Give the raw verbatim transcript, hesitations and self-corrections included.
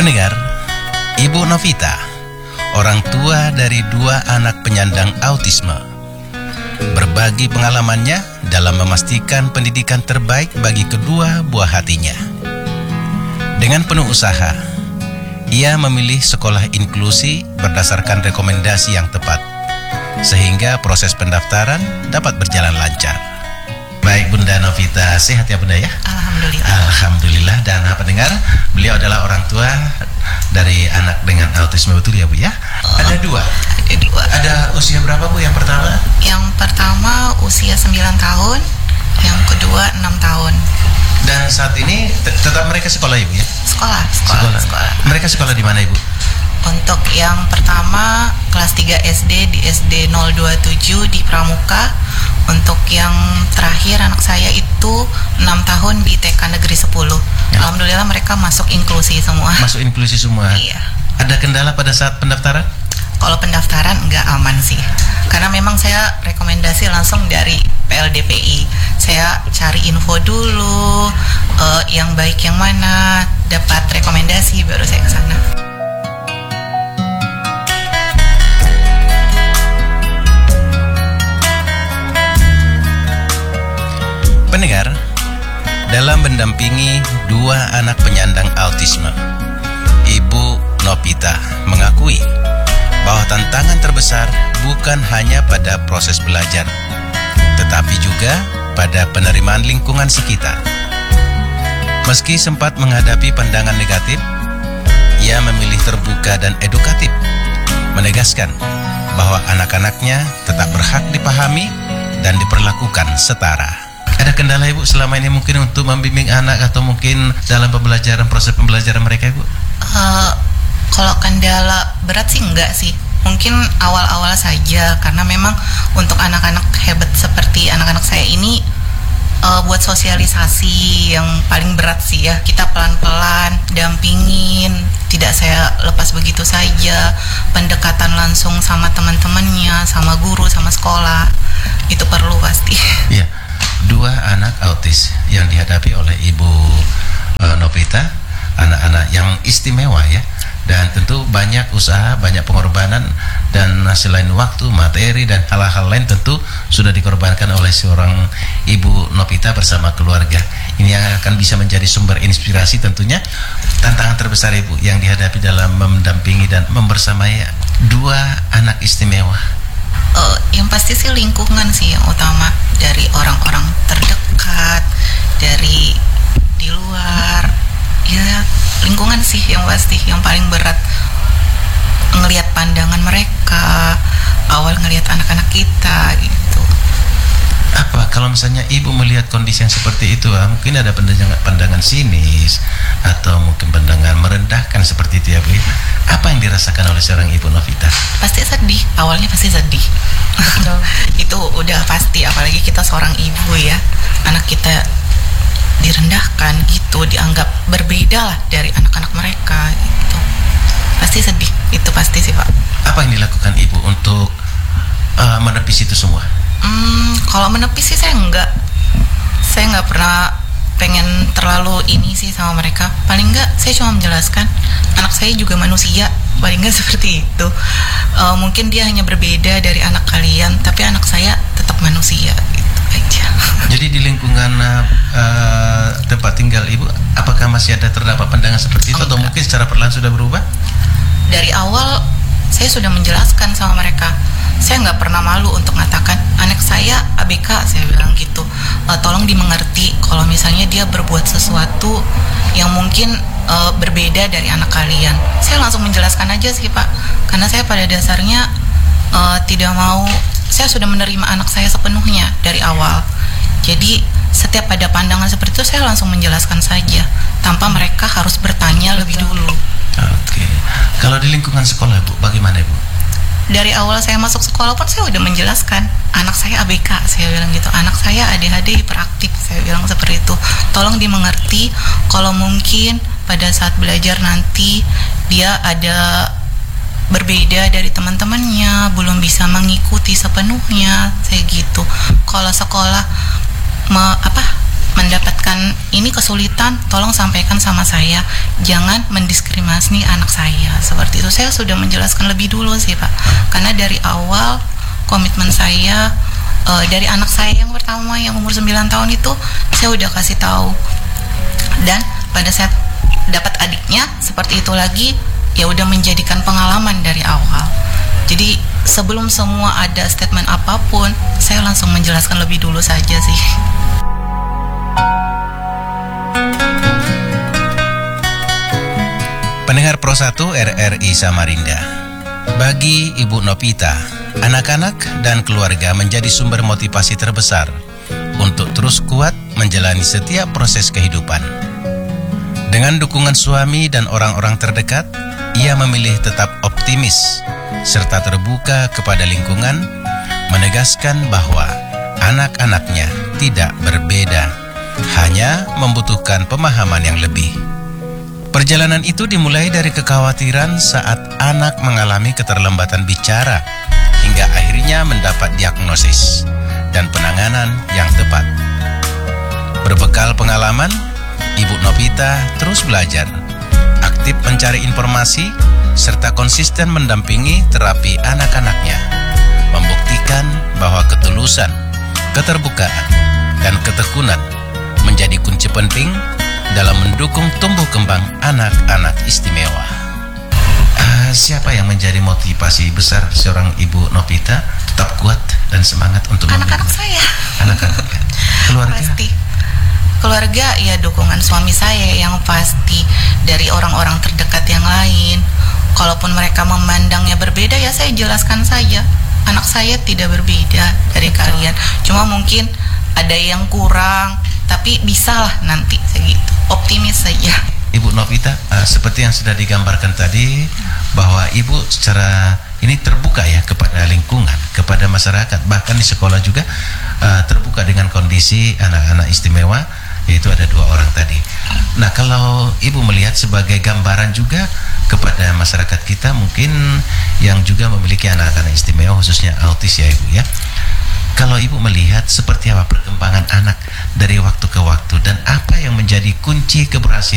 Pendengar, Ibu Novita, orang tua dari dua anak penyandang autisme, berbagi pengalamannya dalam memastikan pendidikan terbaik bagi kedua buah hatinya. Dengan penuh usaha, ia memilih sekolah inklusi berdasarkan rekomendasi yang tepat, sehingga proses pendaftaran dapat berjalan lancar. Baik Bunda Novita, sehat ya Bunda ya? Alhamdulillah. Alhamdulillah. Dan pendengar, beliau adalah orang tua dari anak dengan autisme, betul ya Bu ya? Oh, ada dua. Ada dua. Ada usia berapa Bu yang pertama? Yang pertama usia sembilan tahun, yang kedua enam tahun. Dan saat ini te- tetap mereka sekolah Ibu ya? Sekolah, sekolah, sekolah. sekolah. Mereka sekolah di mana Ibu? Untuk yang pertama kelas tiga S D di S D nol dua tujuh di Pramuka. Untuk yang terakhir anak saya itu enam tahun di T K Negeri sepuluh. Ya. Alhamdulillah mereka masuk inklusi semua. Masuk inklusi semua. Iya. Ada kendala pada saat pendaftaran? Kalau pendaftaran enggak aman sih. Karena memang saya rekomendasi langsung dari P L D P I. Saya cari info dulu uh, yang baik yang mana, dapat rekomendasi baru saya ke sana. Pendengar, dalam mendampingi dua anak penyandang autisme, Ibu Novita mengakui bahwa tantangan terbesar bukan hanya pada proses belajar, tetapi juga pada penerimaan lingkungan sekitar. Meski sempat menghadapi pandangan negatif, ia memilih terbuka dan edukatif, menegaskan bahwa anak-anaknya tetap berhak dipahami dan diperlakukan setara. Ada kendala Ibu selama ini mungkin untuk membimbing anak atau mungkin dalam pembelajaran, proses pembelajaran mereka Ibu? Uh, kalau kendala berat sih enggak sih. Mungkin awal-awal saja, karena memang untuk anak-anak hebat seperti anak-anak saya ini uh, buat sosialisasi yang paling berat sih ya. Kita pelan-pelan dampingin, tidak saya lepas begitu saja. Pendekatan langsung sama teman-temannya, sama guru, sama sekolah, itu perlu pasti. Iya. Dua anak autis yang dihadapi oleh Ibu uh, Novita, anak-anak yang istimewa ya, dan tentu banyak usaha, banyak pengorbanan, dan selain waktu, materi, dan hal-hal lain tentu sudah dikorbankan oleh seorang Ibu Novita bersama keluarga. Ini yang akan bisa menjadi sumber inspirasi tentunya. Tantangan terbesar Ibu yang dihadapi dalam mendampingi dan membersamai dua anak istimewa. Uh, yang pasti sih lingkungan sih yang utama, dari orang-orang terdekat, dari di luar, ya lingkungan sih yang pasti yang paling berat. Ngelihat pandangan mereka, awal ngelihat anak-anak kita gitu. Apa kalau misalnya Ibu melihat kondisi yang seperti itu, ah, mungkin ada pandangan, pandangan sinis atau mungkin pandangan merendahkan seperti itu ya Bu? Apa yang dirasakan oleh seorang Ibu Novita? Pasti sedih, awalnya pasti sedih. Itu udah pasti, apalagi kita seorang ibu ya, anak kita direndahkan gitu, dianggap berbeda lah dari anak-anak mereka gitu. Pasti sedih, itu pasti sih Pak. Apa yang dilakukan Ibu untuk uh, menepis itu semua? Hmm, kalau menepis sih saya enggak, saya enggak pernah pengen terlalu ini sih sama mereka. Paling enggak saya cuma menjelaskan anak saya juga manusia, paling enggak seperti itu. Uh, mungkin dia hanya berbeda dari anak kalian, tapi anak saya tetap manusia gitu aja. Jadi di lingkungan uh, tempat tinggal Ibu, apakah masih ada terdapat pandangan seperti itu, oh, atau enggak, mungkin secara perlahan sudah berubah? Dari awal saya sudah menjelaskan sama mereka. Saya nggak pernah malu untuk mengatakan anak saya A B K, saya bilang gitu. E, tolong dimengerti kalau misalnya dia berbuat sesuatu yang mungkin e, berbeda dari anak kalian. Saya langsung menjelaskan aja sih Pak, karena saya pada dasarnya e, tidak mau. Saya sudah menerima anak saya sepenuhnya dari awal. Jadi setiap ada pandangan seperti itu saya langsung menjelaskan saja, tanpa mereka harus bertanya lebih dulu. Oke. Kalau di lingkungan sekolah Bu, bagaimana Bu? Dari awal saya masuk sekolah pun saya udah menjelaskan, anak saya A B K, saya bilang gitu, anak saya A D H D hiperaktif, saya bilang seperti itu. Tolong dimengerti kalau mungkin pada saat belajar nanti dia ada berbeda dari teman-temannya, belum bisa mengikuti sepenuhnya, saya gitu. Kalau sekolah me, apa mendapatkan ini kesulitan, tolong sampaikan sama saya, jangan mendiskriminasi anak saya. Seperti itu saya sudah menjelaskan lebih dulu sih Pak, karena dari awal komitmen saya uh, dari anak saya yang pertama yang umur sembilan tahun itu saya udah kasih tahu, dan pada saat dapat adiknya seperti itu lagi, ya udah menjadikan pengalaman dari awal. Jadi sebelum semua ada statement apapun, saya langsung menjelaskan lebih dulu saja sih. Pendengar Pro satu R R I Samarinda, bagi Ibu Nopita, anak-anak dan keluarga menjadi sumber motivasi terbesar untuk terus kuat menjalani setiap proses kehidupan. Dengan dukungan suami dan orang-orang terdekat, ia memilih tetap optimis serta terbuka kepada lingkungan, menegaskan bahwa anak-anaknya tidak berbeda, hanya membutuhkan pemahaman yang lebih. Perjalanan itu dimulai dari kekhawatiran saat anak mengalami keterlambatan bicara, hingga akhirnya mendapat diagnosis dan penanganan yang tepat. Berbekal pengalaman, Ibu Nopita terus belajar, aktif mencari informasi, serta konsisten mendampingi terapi anak-anaknya, membuktikan bahwa ketulusan, keterbukaan, dan ketekunan menjadi kunci penting dalam mendukung tumbuh kembang anak-anak istimewa. Uh, siapa yang menjadi motivasi besar seorang Ibu Nopita tetap kuat dan semangat untuk anak-anak saya? Anak-anak, keluarga. Pasti. Keluarga ya, dukungan suami saya yang pasti, dari orang-orang terdekat yang lain. Kalaupun mereka memandangnya berbeda, ya saya jelaskan saja, anak saya tidak berbeda dari kalian. Cuma mungkin ada yang kurang, tapi bisalah nanti, segitu. Optimis saja. Ibu Nopita, uh, seperti yang sudah digambarkan tadi, bahwa Ibu secara ini terbuka ya kepada lingkungan, kepada masyarakat, bahkan di sekolah juga uh, terbuka dengan kondisi anak-anak istimewa, yaitu ada dua orang tadi. Nah, kalau Ibu melihat sebagai gambaran juga kepada masyarakat kita mungkin yang juga memiliki anak-anak istimewa, khususnya autis ya Ibu ya, kalau Ibu melihat seperti apa perkembangan anak dari waktu ke waktu dan apa yang menjadi kunci keberhasilan